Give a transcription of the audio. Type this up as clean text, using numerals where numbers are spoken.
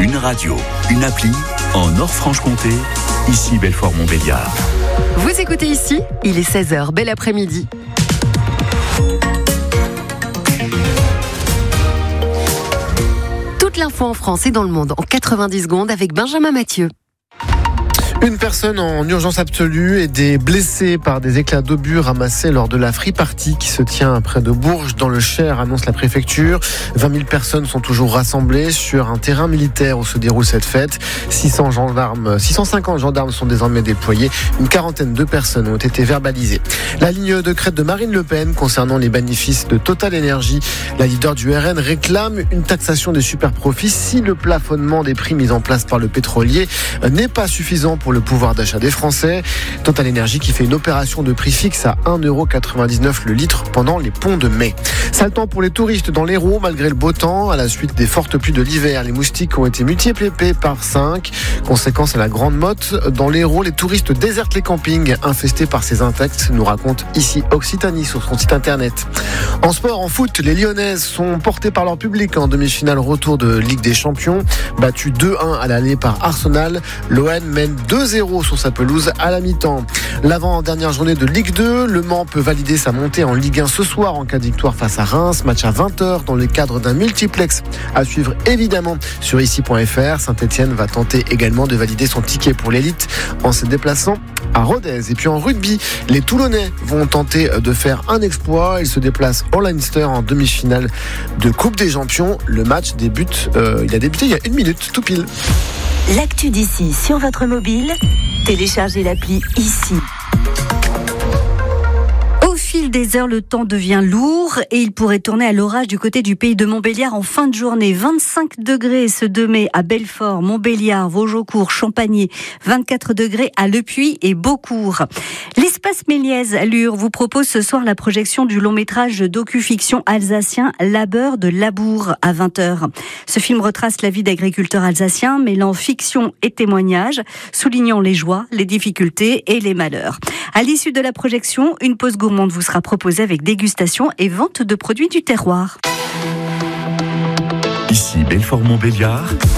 Une radio, une appli, en Nord-Franche-Comté, ici Belfort-Montbéliard. Vous écoutez ici, il est 16h, bel après-midi. Toute l'info en France et dans le monde en 90 secondes avec Benjamin Mathieu. Une personne en urgence absolue et des blessés par des éclats d'obus ramassés lors de la Free Party qui se tient près de Bourges dans le Cher, annonce la préfecture. 20 000 personnes sont toujours rassemblées sur un terrain militaire où se déroule cette fête. 650 gendarmes sont désormais déployés. Une quarantaine de personnes ont été verbalisées. La ligne de crête de Marine Le Pen concernant les bénéfices de Total Energy. La leader du RN réclame une taxation des super-profits si le plafonnement des prix mis en place par le pétrolier n'est pas suffisant pour le pouvoir d'achat des Français. Total Energy qui fait une opération de prix fixe à 1,99€ le litre pendant les ponts de mai. Sale temps pour les touristes dans l'Hérault malgré le beau temps. À la suite des fortes pluies de l'hiver, les moustiques ont été multipliés par 5. Conséquence à la grande motte. Dans l'Hérault, les touristes désertent les campings infestés par ces insectes, nous raconte ici Occitanie sur son site internet. En sport, en foot, les Lyonnaises sont portées par leur public en demi-finale retour de Ligue des Champions. Battues 2-1 à l'aller par Arsenal, l'OM mène 2-0 sur sa pelouse à la mi-temps. L'avant-dernière journée de Ligue 2, Le Mans peut valider sa montée en Ligue 1 ce soir en cas de victoire face à Reims. Match à 20h dans le cadre d'un multiplex à suivre évidemment sur ici.fr. Saint-Etienne va tenter également de valider son ticket pour l'élite en se déplaçant à Rodez. Et puis en rugby, les Toulonnais vont tenter de faire un exploit. Ils se déplacent au Leinster en demi-finale de Coupe des Champions. Le match débute, il a débuté il y a 1 minute, tout pile. L'actu d'ici sur votre mobile, téléchargez l'appli ici. Au fil des heures, le temps devient lourd et il pourrait tourner à l'orage du côté du pays de Montbéliard en fin de journée. 25 degrés ce 2 mai à Belfort, Montbéliard, Vaugeaucourt, Champagny. 24 degrés à Le Puy et Beaucourt. L'Espace Méliès Allure vous propose ce soir la projection du long-métrage docu-fiction alsacien Labeur de Labour à 20h. Ce film retrace la vie d'agriculteurs alsaciens, mêlant fiction et témoignage, soulignant les joies, les difficultés et les malheurs. À l'issue de la projection, une pause gourmande vous sera proposée avec dégustation et vente de produits du terroir. Ici Belfort-Montbéliard.